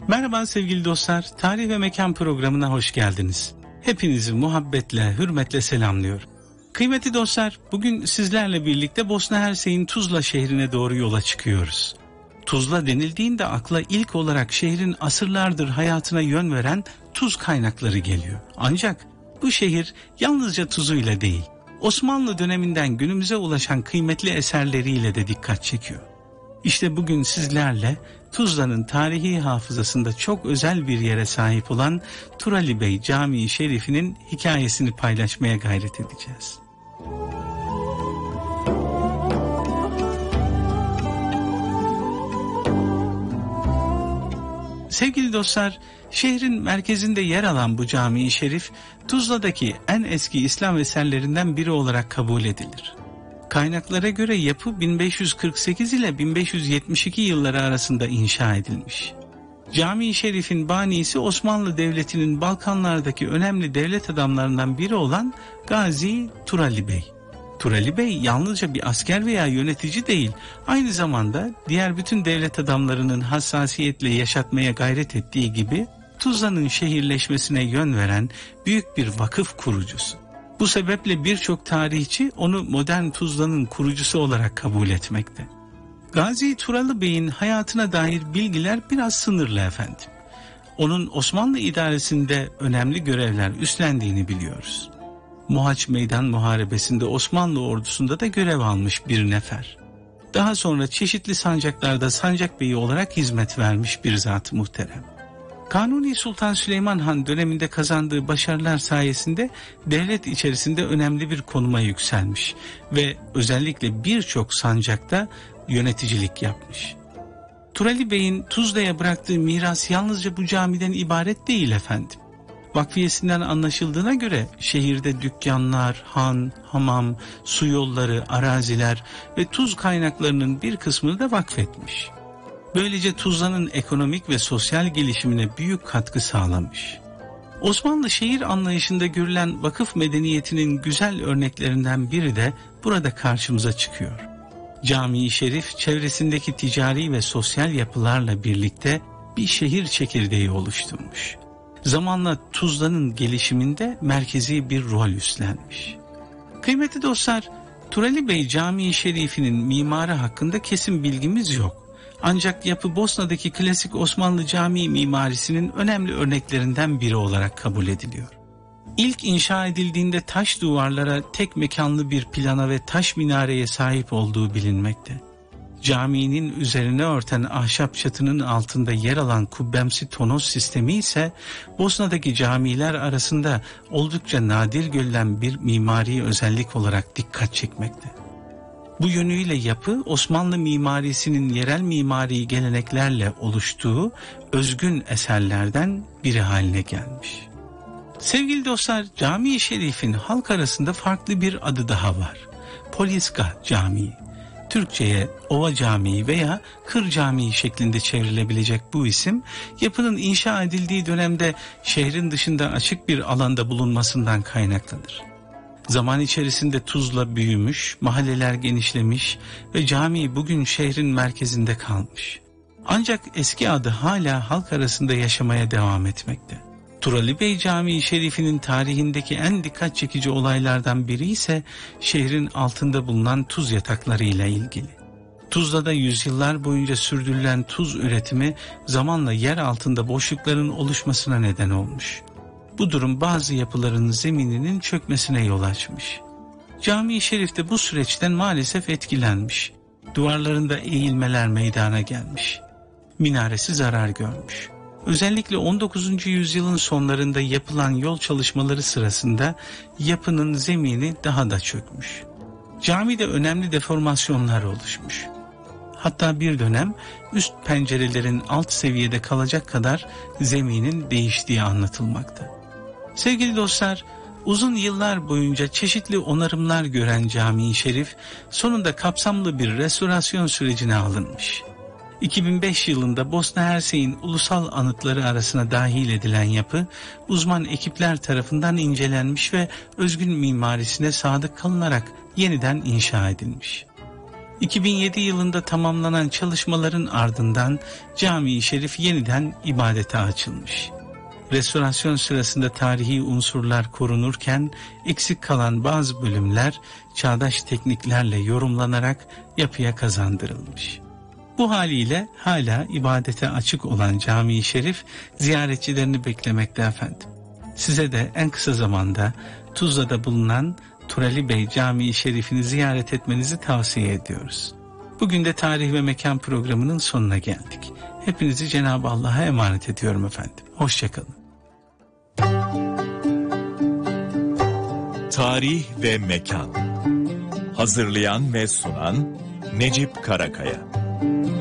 Merhaba sevgili dostlar, Tarih ve Mekan programına hoş geldiniz. Hepinizi muhabbetle, hürmetle selamlıyorum. Kıymetli dostlar, bugün sizlerle birlikte Bosna Hersek'in Tuzla şehrine doğru yola çıkıyoruz. Tuzla denildiğinde akla ilk olarak şehrin asırlardır hayatına yön veren tuz kaynakları geliyor. Ancak bu şehir yalnızca tuzuyla değil, Osmanlı döneminden günümüze ulaşan kıymetli eserleriyle de dikkat çekiyor. İşte bugün sizlerle Tuzla'nın tarihi hafızasında çok özel bir yere sahip olan Turali Bey Camii Şerifi'nin hikayesini paylaşmaya gayret edeceğiz. Sevgili dostlar, şehrin merkezinde yer alan bu Camii Şerif, Tuzla'daki en eski İslam eserlerinden biri olarak kabul edilir. Kaynaklara göre yapı 1548 ile 1572 yılları arasında inşa edilmiş. Camii Şerif'in banisi Osmanlı Devleti'nin Balkanlardaki önemli devlet adamlarından biri olan Gazi Turali Bey. Turali Bey yalnızca bir asker veya yönetici değil, aynı zamanda diğer bütün devlet adamlarının hassasiyetle yaşatmaya gayret ettiği gibi Tuzla'nın şehirleşmesine yön veren büyük bir vakıf kurucusu. Bu sebeple birçok tarihçi onu modern Tuzla'nın kurucusu olarak kabul etmekte. Gazi Turali Bey'in hayatına dair bilgiler biraz sınırlı efendim. Onun Osmanlı idaresinde önemli görevler üstlendiğini biliyoruz. Mohaç Meydan Muharebesi'nde Osmanlı ordusunda da görev almış bir nefer. Daha sonra çeşitli sancaklarda sancak beyi olarak hizmet vermiş bir zat muhterem. Kanuni Sultan Süleyman Han döneminde kazandığı başarılar sayesinde devlet içerisinde önemli bir konuma yükselmiş ve özellikle birçok sancakta yöneticilik yapmış. Turali Bey'in Tuzla'ya bıraktığı miras yalnızca bu camiden ibaret değil efendim. Vakfiyesinden anlaşıldığına göre şehirde dükkanlar, han, hamam, su yolları, araziler ve tuz kaynaklarının bir kısmını da vakfetmiş. Böylece Tuzla'nın ekonomik ve sosyal gelişimine büyük katkı sağlamış. Osmanlı şehir anlayışında görülen vakıf medeniyetinin güzel örneklerinden biri de burada karşımıza çıkıyor. Camii Şerif çevresindeki ticari ve sosyal yapılarla birlikte bir şehir çekirdeği oluşturmuş. Zamanla Tuzla'nın gelişiminde merkezi bir rol üstlenmiş. Kıymetli dostlar, Turali Bey Camii Şerifi'nin mimarı hakkında kesin bilgimiz yok. Ancak yapı Bosna'daki klasik Osmanlı cami mimarisinin önemli örneklerinden biri olarak kabul ediliyor. İlk inşa edildiğinde taş duvarlara, tek mekanlı bir plana ve taş minareye sahip olduğu bilinmekte. Caminin üzerine örten ahşap çatının altında yer alan kubbemsi tonoz sistemi ise Bosna'daki camiler arasında oldukça nadir görülen bir mimari özellik olarak dikkat çekmekte. Bu yönüyle yapı Osmanlı mimarisinin yerel mimari geleneklerle oluştuğu özgün eserlerden biri haline gelmiş. Sevgili dostlar, Camii Şerif'in halk arasında farklı bir adı daha var. Poliska Camii. Türkçe'ye Ova Camii veya Kır Camii şeklinde çevrilebilecek bu isim, yapının inşa edildiği dönemde şehrin dışında açık bir alanda bulunmasından kaynaklanır. Zaman içerisinde Tuzla büyümüş, mahalleler genişlemiş ve cami bugün şehrin merkezinde kalmış. Ancak eski adı hala halk arasında yaşamaya devam etmekte. Turali Bey Camii Şerifi'nin tarihindeki en dikkat çekici olaylardan biri ise şehrin altında bulunan tuz yatakları ile ilgili. Tuzla'da yüzyıllar boyunca sürdürülen tuz üretimi zamanla yer altında boşlukların oluşmasına neden olmuş. Bu durum bazı yapıların zemininin çökmesine yol açmış. Camii Şerif de bu süreçten maalesef etkilenmiş. Duvarlarında eğilmeler meydana gelmiş. Minaresi zarar görmüş. Özellikle 19. yüzyılın sonlarında yapılan yol çalışmaları sırasında yapının zemini daha da çökmüş. Camide önemli deformasyonlar oluşmuş. Hatta bir dönem üst pencerelerin alt seviyede kalacak kadar zeminin değiştiği anlatılmakta. Sevgili dostlar, uzun yıllar boyunca çeşitli onarımlar gören Camii Şerif sonunda kapsamlı bir restorasyon sürecine alınmış. 2005 yılında Bosna Hersek'in ulusal anıtları arasına dahil edilen yapı uzman ekipler tarafından incelenmiş ve özgün mimarisine sadık kalınarak yeniden inşa edilmiş. 2007 yılında tamamlanan çalışmaların ardından Cami-i Şerif yeniden ibadete açılmış. Restorasyon sırasında tarihi unsurlar korunurken eksik kalan bazı bölümler çağdaş tekniklerle yorumlanarak yapıya kazandırılmış. Bu haliyle hala ibadete açık olan Cami-i Şerif ziyaretçilerini beklemekte efendim. Size de en kısa zamanda Tuzla'da bulunan Turali Bey Camii Şerifini ziyaret etmenizi tavsiye ediyoruz. Bugün de Tarih ve Mekan programının sonuna geldik. Hepinizi Cenab-ı Allah'a emanet ediyorum efendim. Hoşçakalın. Tarih ve Mekan. Hazırlayan ve sunan Necip Karakaya.